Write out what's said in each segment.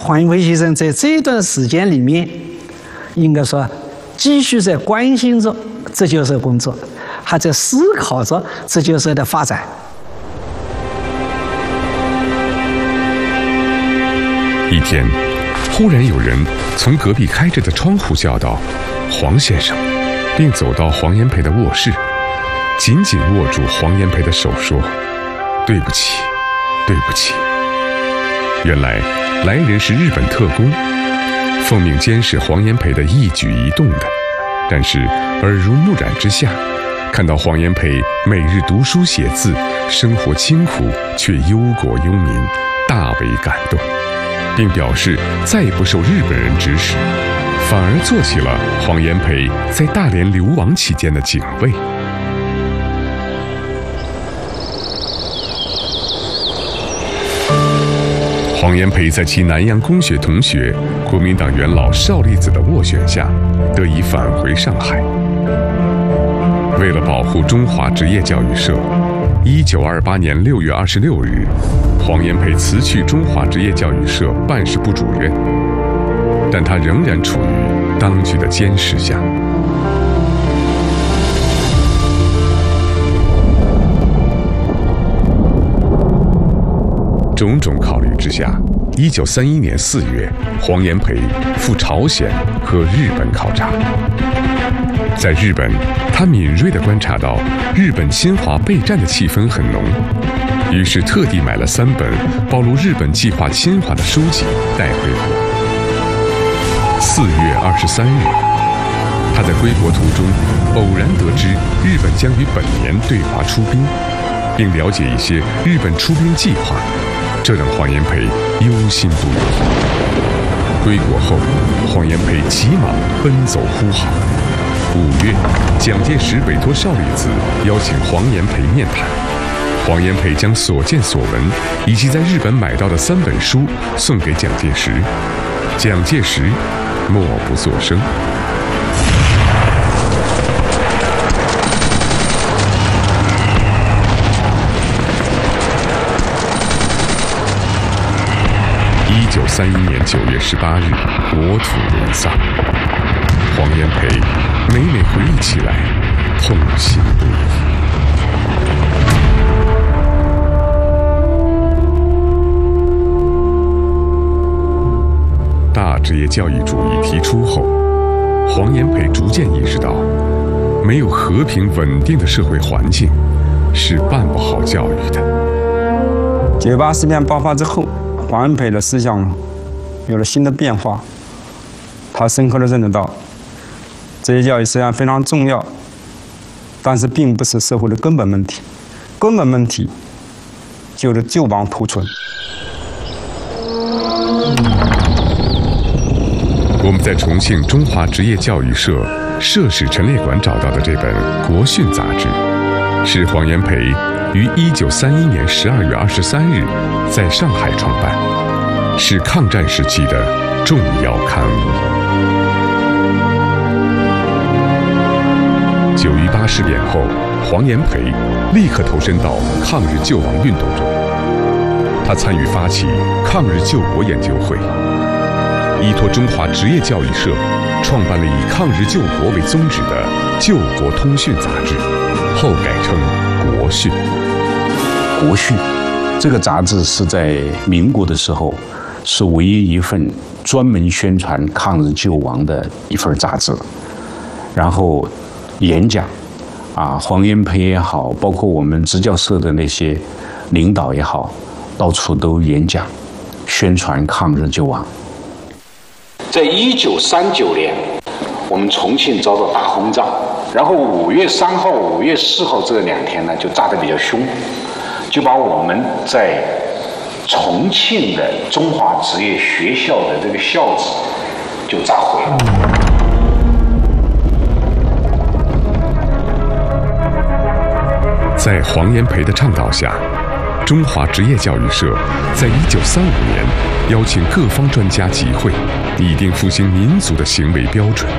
黄炎培先生在这段时间里面，应该说继续在关心着自救社工作，还在思考着自救社的发展。 一天，忽然有人从隔壁开着的窗户叫道：“黄先生！”并走到黄炎培的卧室，紧紧握住黄炎培的手说：“对不起，对不起。”原来来人是日本特工，奉命监视黄炎培的一举一动的。但是耳濡目染之下，看到黄炎培每日读书写字，生活清苦却忧国忧民，大为感动，并表示再不受日本人指使，反而做起了黄炎培在大连流亡期间的警卫。黄炎培在其南洋公学同学国民党元老邵力子的斡旋下，得以返回上海。为了保护中华职业教育社，1928年6月26日，黄炎培辞去中华职业教育社办事部主任，但他仍然处于当局的监视下。种种考虑之下，1931年4月，黄炎培赴朝鲜和日本考察。在日本，他敏锐地观察到日本侵华备战的气氛很浓，于是特地买了3本暴露日本计划侵华的书籍带回国。4月23日，他在归国途中偶然得知日本将于本年对华出兵，并了解一些日本出兵计划，这让黄炎培忧心不已。归国后，黄炎培急忙奔走呼号。5月，蒋介石委托邵力子邀请黄炎培面谈。黄炎培将所见所闻以及在日本买到的3本书送给蒋介石，蒋介石默不作声。1931年9月18日，国土沦丧。黄炎培每每回忆起来，痛心不已。大职业教育主义提出后，黄炎培逐渐意识到，没有和平稳定的社会环境，是办不好教育的。 9·8事变爆发之后，黄炎培的思想有了新的变化，他深刻地认识到，职业教育虽然非常重要，但是并不是社会的根本问题，根本问题就是救亡图存。 我们在重庆中华职业教育社社史陈列馆找到的这本《国训》杂志，是黄炎培于1931年12月23日在上海创办，是抗战时期的重要刊物。9与8事变后，黄炎培立刻投身到抗日救亡运动中，他参与发起抗日救国研究会，依托中华职业教育社，创办了以抗日救国为宗旨的《救国通讯》杂志，后改称《国训》。 《国训》这个杂志是在民国的时候，是唯一一份专门宣传抗日救亡的一份杂志。然后演讲，黄炎培也好，包括我们职教社的那些领导也好，到处都演讲，宣传抗日救亡。 在1939年，我们重庆遭到大轰炸，然后5月3号、5月4号这2天呢，就炸得比较凶，就把我们在重庆的中华职业学校的这个校址就炸毁了。 在黄炎培的倡导下，中华职业教育社在1935年邀请各方专家集会，拟定复兴民族的行为标准。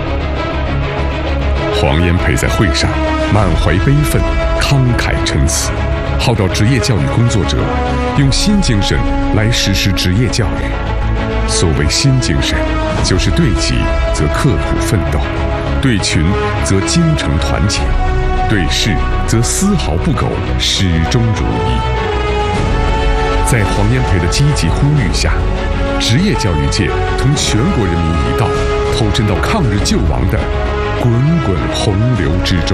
黄炎培在会上满怀悲愤，慷慨陈词，号召职业教育工作者用新精神来实施职业教育。 所谓新精神，就是对己则刻苦奋斗，对群则精诚团结，对事则丝毫不苟，始终如一。在黄炎培的积极呼吁下，职业教育界同全国人民一道，投身到抗日救亡的滚滚洪流之中。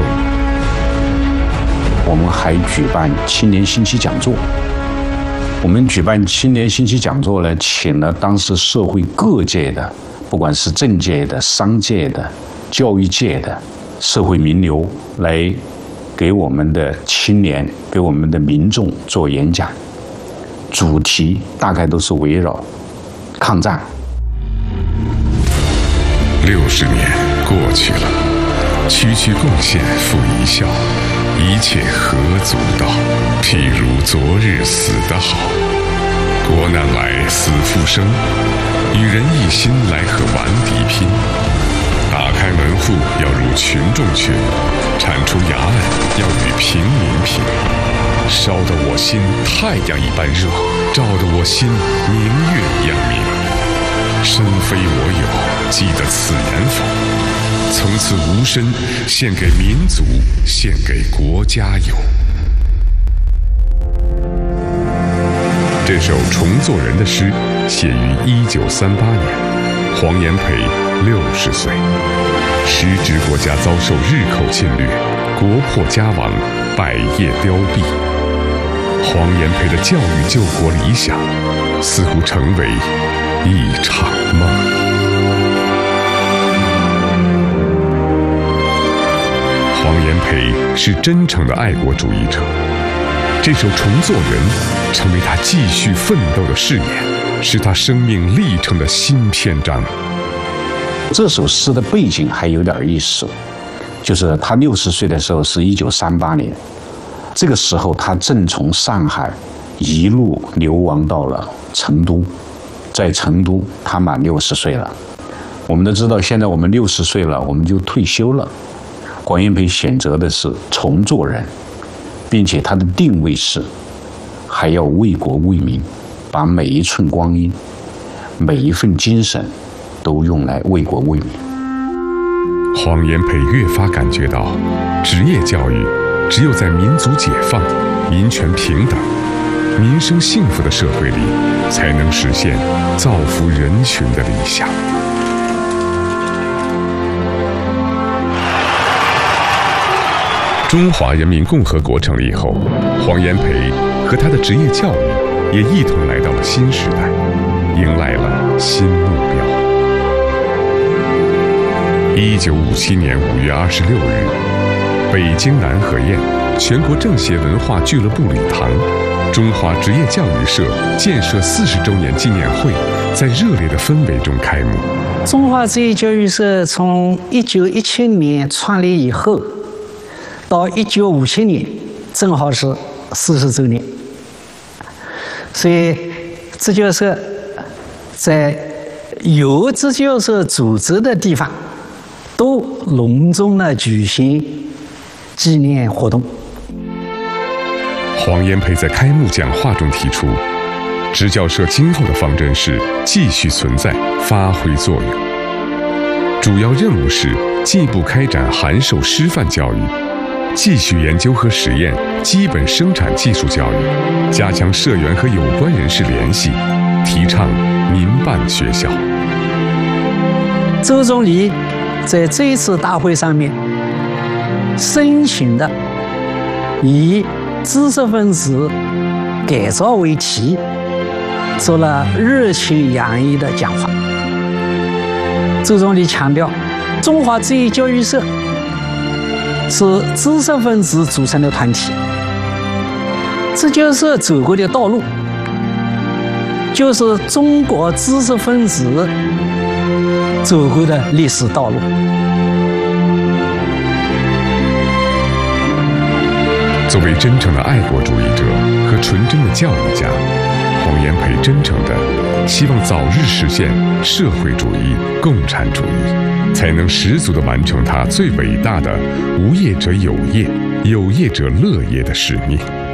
我们还举办青年星期讲座。我们举办青年星期讲座呢，请了当时社会各界的，不管是政界的、商界的、教育界的社会名流，来给我们的青年、给我们的民众做演讲。主题大概都是围绕抗战。 60年过去了，区区贡献付一笑，一切何足道？譬如昨日死得好，国难来死复生，与人一心来和顽敌拼。打开门户要入群众群，铲除衙案要与平民拼。烧得我心太阳一般热，照得我心明月一样明。身非我有，记得此言否？从此无身，献给民族，献给国家有。这首《重做人》的诗写于1938年，黄炎培60岁，时值国家遭受日寇侵略，国破家亡，百业凋敝。黄炎培的教育救国理想，似乎成为一场梦。黄炎培是真诚的爱国主义者，这首《重做人》成为他继续奋斗的誓言，是他生命历程的新篇章。 这首诗的背景还有点意思，就是他60岁的时候是1938年，这个时候他正从上海一路流亡到了成都，在成都他满60岁了。我们都知道，现在我们60岁了，我们就退休了。黄炎培选择的是重做人，并且他的定位是还要为国为民，把每一寸光阴、每一份精神都用来为国为民。 黄炎培越发感觉到，职业教育只有在民族解放、民权平等、民生幸福的社会里，才能实现造福人群的理想。中华人民共和国成立后，黄炎培和他的职业教育也一同来到了新时代，迎来了新目标。1957年5月26日，北京南河堰全国政协文化俱乐部礼堂，中华职业教育社建设40周年纪念会在热烈的氛围中开幕。 中华职业教育社从1917年创立以后，到1957年正好是40周年，所以支教社在由支教社组织的地方都隆重地举行纪念活动。 黄炎培在开幕讲话中提出，支教社今后的方针是继续存在、发挥作用，主要任务是进一步开展函授师范教育，继续研究和实验基本生产技术教育，加强社员和有关人士联系，提倡民办学校。 周总理在这一次大会上面深情地以知识分子改造为题，做了热情洋溢的讲话。周总理强调，中华职业教育社是知识分子组成的团体，支教社走过的道路，就是中国知识分子走过的历史道路。 作为真正的爱国主义者和纯真的教育家，黄炎培真诚地希望早日实现社会主义、共产主义，才能十足地完成他最伟大的无业者有业、有业者乐业的使命。